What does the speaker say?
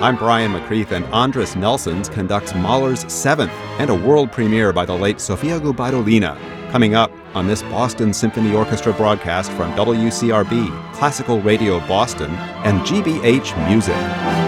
I'm Brian McCreath, and Andres Nelsons conducts Mahler's Seventh and a world premiere by the late Sofia Gubaidulina. Coming up on this Boston Symphony Orchestra broadcast from WCRB, Classical Radio Boston, and GBH Music.